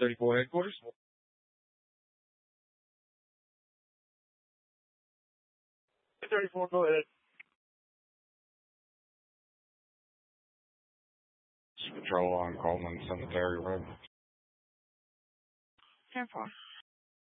34 headquarters. 34, go ahead. Patrol on Coleman Cemetery Road. 10-4.